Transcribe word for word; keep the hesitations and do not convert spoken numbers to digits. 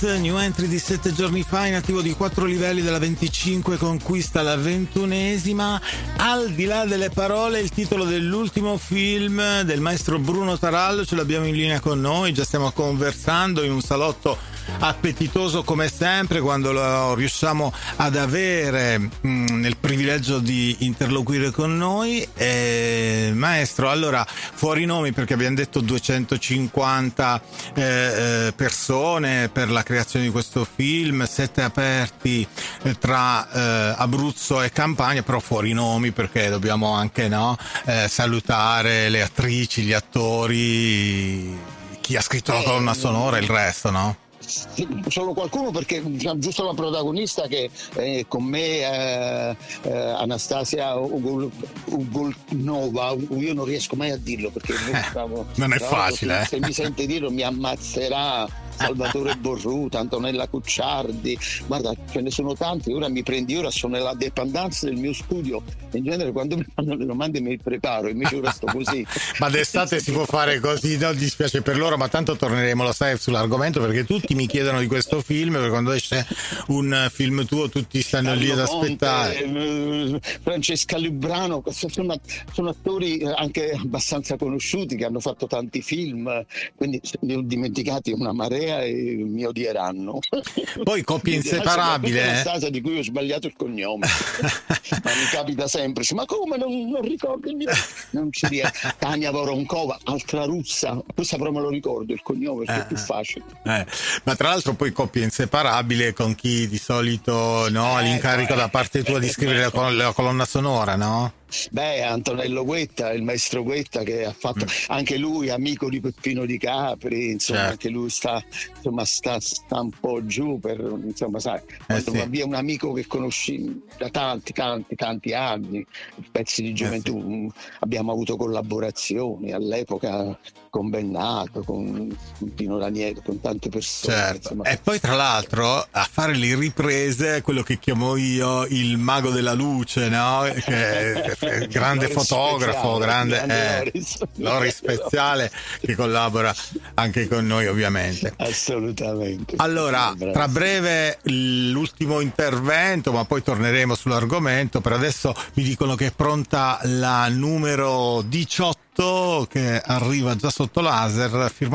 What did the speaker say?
new entry di sette giorni fa, in attivo di quattro livelli, dalla venticinque conquista la ventunesima. Al di là delle parole, il titolo dell'ultimo film del maestro Bruno Tarallo, ce l'abbiamo in linea con noi, già stiamo conversando in un salotto appetitoso come sempre quando lo riusciamo ad avere mh, nel privilegio di interloquire con noi. Eh, maestro, allora, fuori nomi, perché abbiamo detto duecentocinquanta eh, eh, persone per la creazione di questo film, sette aperti eh, tra eh, Abruzzo e Campania, però fuori nomi perché dobbiamo anche no, eh, salutare le attrici, gli attori, chi ha scritto la colonna sonora e il resto, no? Solo qualcuno, perché giusto la protagonista che eh, con me eh, eh, Anastasia Ugolnova, io non riesco mai a dirlo perché eh, non è facile, se, eh. se mi sente dirlo mi ammazzerà. Salvatore Borruta, Antonella Cucciardi, guarda, ce ne sono tanti. Ora mi prendi, ora sono nella dependance del mio studio, in genere quando mi fanno le domande mi preparo, invece ora sto così. Ma d'estate si può fare così, no? Dispiace per loro, ma tanto torneremo, lo sai, sull'argomento, perché tutti mi chiedono di questo film, perché quando esce un film tuo tutti stanno Carlo lì ad Conte, aspettare. eh, Francesca Lubrano, sono, sono attori anche abbastanza conosciuti che hanno fatto tanti film, quindi ne ho dimenticati una marea e mi odieranno. Poi coppia inseparabile, una eh? stasa di cui ho sbagliato il cognome. Ma mi capita sempre, ma come non, non ricordo il mio... non ci riesco. Tania Voronkova, altra russa, questa però me lo ricordo il cognome perché eh, è più facile. Eh. Ma tra l'altro poi coppia inseparabile con chi di solito no, ha l'incarico eh, da parte tua di scrivere la, col- la colonna sonora, no? Beh, Antonello Guetta, il maestro Guetta, che ha fatto mm. anche lui amico di Peppino Di Capri, insomma, certo. Anche lui sta, insomma, sta, sta un po' giù per, insomma, sai, eh, sì. Via un amico che conosci da tanti, tanti, tanti anni, pezzi di gioventù, eh, sì. Abbiamo avuto collaborazioni all'epoca con Bennato, con Pino Ranieri, con tante persone. Certo. E poi tra l'altro a fare le riprese, quello che chiamo io il mago della luce, no? Che grande Loris fotografo, grande, grande eh, Loris. Loris Speziale, che collabora anche con noi ovviamente. Assolutamente. Allora, tra breve l'ultimo intervento, ma poi torneremo sull'argomento. Per adesso mi dicono che è pronta la numero diciotto che arriva già sotto laser, firmata